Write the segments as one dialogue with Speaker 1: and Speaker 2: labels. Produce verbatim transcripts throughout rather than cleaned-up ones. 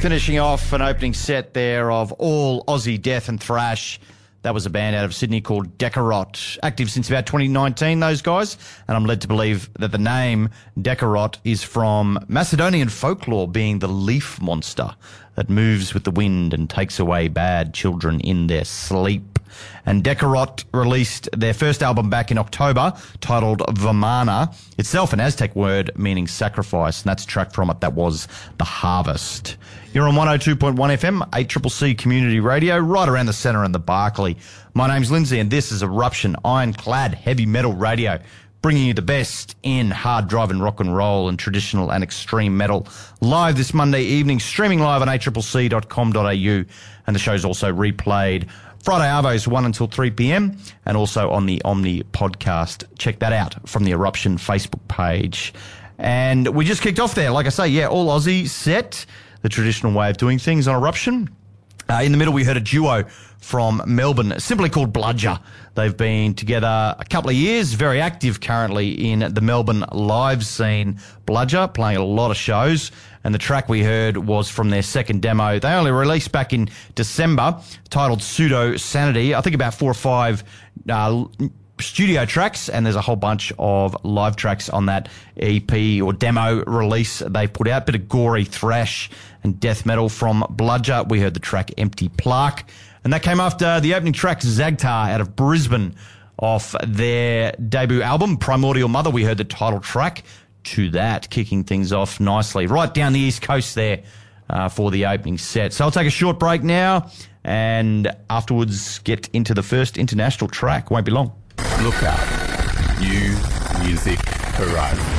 Speaker 1: Finishing off an opening set there of all Aussie death and thrash. That was a band out of Sydney called Dekarot. Active since about twenty nineteen, those guys. And I'm led to believe that the name Dekarot is from Macedonian folklore, being the leaf monster that moves with the wind and takes away bad children in their sleep. And Dekarot released their first album back in October, titled Vamana, itself an Aztec word meaning sacrifice, and that's a track from it that was The Harvest. You're on one oh two point one F M, eight C C C Community Radio, right around the centre in the Barclay. My name's Lindsay, and this is Eruption, ironclad heavy metal radio, bringing you the best in hard driving rock and roll and traditional and extreme metal. Live this Monday evening, streaming live on a c c c dot com dot a u, and the show's also replayed Friday Arvos one until three p.m. and also on the Omni podcast. Check that out from the Eruption Facebook page. And we just kicked off there. Like I say, yeah, all Aussie set, the traditional way of doing things on Eruption. Uh, in the middle, we heard a duo from Melbourne, simply called Bludger. They've been together a couple of years, very active currently in the Melbourne live scene. Bludger, playing a lot of shows, and the track we heard was from their second demo. They only released back in December, titled Pseudo Sanity. I think about four or five uh, studio tracks, and there's a whole bunch of live tracks on that E P or demo release they put out. Bit of gory thrash and death metal from Bludger. We heard the track Empty Plaque, and that came after the opening track Zagtar out of Brisbane off their debut album Primordial Mother. We heard the title track to that, kicking things off nicely right down the East Coast there uh, for the opening set. So I'll take a short break now, and afterwards get into the first international track. Won't be long.
Speaker 2: Look out. New Music Horizon.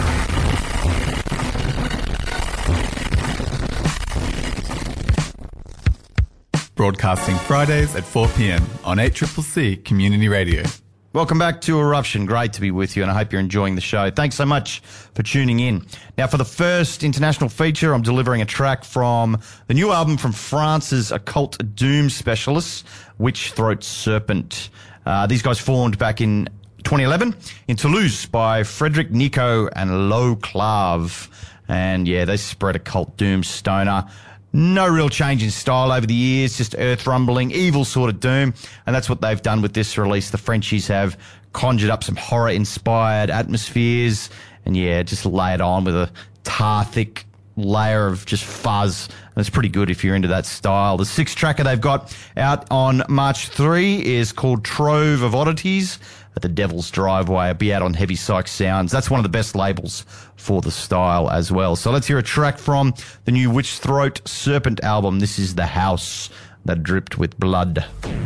Speaker 2: Broadcasting Fridays at four p.m. on eight C C C Community Radio.
Speaker 1: Welcome back to Eruption. Great to be with you, and I hope you're enjoying the show. Thanks so much for tuning in. Now, for the first international feature, I'm delivering a track from the new album from France's occult doom specialists, Witch Throat Serpent. Uh, these guys formed back in twenty eleven in Toulouse by Frederic Nico and Lo Clave. And yeah, they spread occult doom stoner. No real change in style over the years, just earth rumbling, evil sort of doom. And that's what they've done with this release. The Frenchies have conjured up some horror-inspired atmospheres and, yeah, just lay it on with a tar-thick layer of just fuzz. And it's pretty good if you're into that style. The sixth tracker they've got out on March third is called Trove of Oddities at the Devil's Driveway. It'll be out on Heavy Psych Sounds. That's one of the best labels for the style as well. So let's hear a track from the new Witch Throat Serpent album. This is The House That Dripped with Blood.